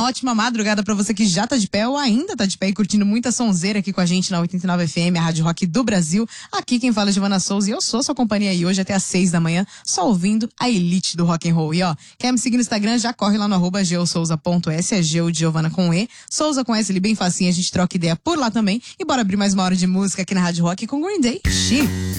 ótima madrugada pra você que já tá de pé ou ainda tá de pé e curtindo muita sonzeira aqui com a gente na 89 FM, a Rádio Rock do Brasil. Aqui quem fala é Giovana Souza e eu sou sua companhia aí hoje até às 6 da manhã, só ouvindo a elite do rock and roll. E ó, quer me seguir no Instagram? Já corre lá no @geosouza.s, é Geo de Giovana com E, Souza com S, bem facinho, a gente troca ideia por lá também. E bora abrir mais uma hora de música aqui na Rádio Rock com Green Day.